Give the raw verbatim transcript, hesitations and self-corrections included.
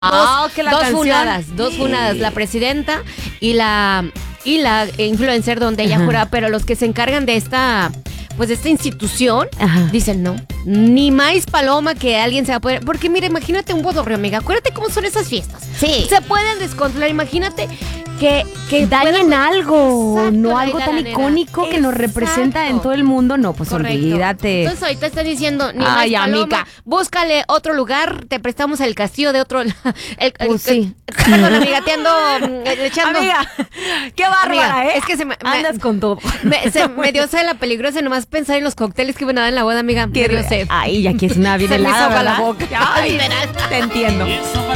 Ah, dos, que la dos canción. funadas, dos funadas, la presidenta y la y la influencer donde ella Ajá. jura, pero los que se encargan de esta pues de esta institución Ajá. dicen no, ni más paloma que alguien se va a poder, porque mira, imagínate un bodorrio, amiga, acuérdate cómo son esas fiestas. Sí. Se pueden descontrolar, imagínate que que Dañen puedan- algo, Exacto, no la algo tan higalanera. icónico que nos representa Exacto. en todo el mundo. No, pues Correcto. olvídate. Entonces ahorita está diciendo, ni Ay, más paloma, amiga. búscale otro lugar, te prestamos el castillo de otro. El, el- Pues el- sí. Perdón, amiga, te ando mm, echando. Amiga, qué bárbara, Amiga, ¿eh? es que se me, me- Andas con todo. me, se, me dio sed la peligrosa nomás pensar en los cócteles que iban a dar en la boda, amiga. Me dio sed. Ay, aquí es una bien Se me hizo helada, agua la ¿verdad? boca. Ay, Literal. te entiendo.